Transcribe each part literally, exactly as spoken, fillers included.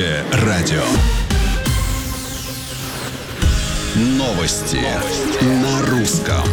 Радио. Новости, Новости. На русском.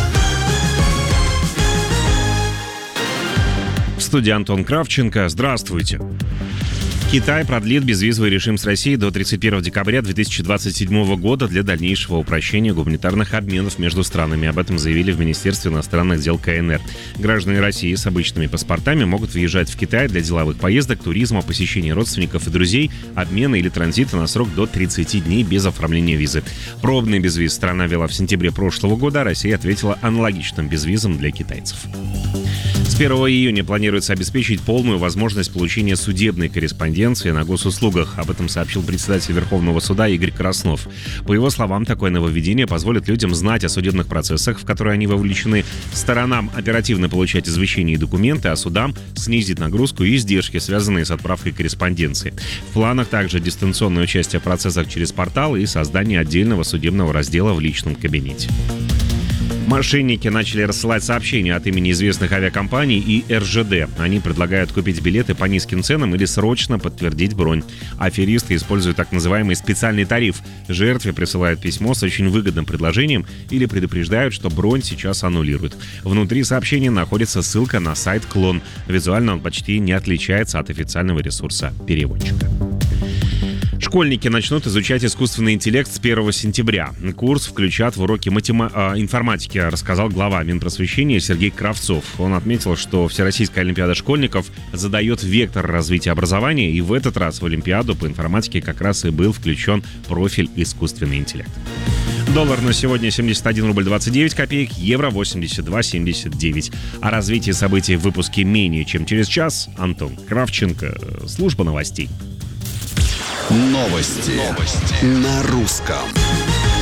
В студии Антон Кравченко. Здравствуйте. Китай продлит безвизовый режим с Россией до тридцать первого декабря две тысячи двадцать седьмого года для дальнейшего упрощения гуманитарных обменов между странами. Об этом заявили в Министерстве иностранных дел ка эн эр. Граждане России с обычными паспортами могут въезжать в Китай для деловых поездок, туризма, посещения родственников и друзей, обмена или транзита на срок до тридцати дней без оформления визы. Пробный безвиз страна ввела в сентябре прошлого года, а Россия ответила аналогичным безвизом для китайцев. С первого июня планируется обеспечить полную возможность получения судебной корреспонденции на госуслугах. Об этом сообщил председатель Верховного суда Игорь Краснов. По его словам, такое нововведение позволит людям знать о судебных процессах, в которые они вовлечены, сторонам оперативно получать извещения и документы, а судам снизить нагрузку и издержки, связанные с отправкой корреспонденции. В планах также дистанционное участие в процессах через портал и создание отдельного судебного раздела в личном кабинете. Мошенники начали рассылать сообщения от имени известных авиакомпаний и эр жэ дэ. Они предлагают купить билеты по низким ценам или срочно подтвердить бронь. Аферисты используют так называемый специальный тариф. Жертве присылают письмо с очень выгодным предложением или предупреждают, что бронь сейчас аннулируют. Внутри сообщения находится ссылка на сайт «Клон». Визуально он почти не отличается от официального ресурса переводчика. Школьники начнут изучать искусственный интеллект с первого сентября. Курс включат в уроки матема... э, информатики, рассказал глава Минпросвещения Сергей Кравцов. Он отметил, что Всероссийская олимпиада школьников задает вектор развития образования, и в этот раз в олимпиаду по информатике как раз и был включен профиль искусственный интеллект. Доллар на сегодня семьдесят один рубль двадцать девять копеек, евро восемьдесят два семьдесят девять. О развитии событий в выпуске менее чем через час. Антон Кравченко, служба новостей. Новости, Новости. На русском.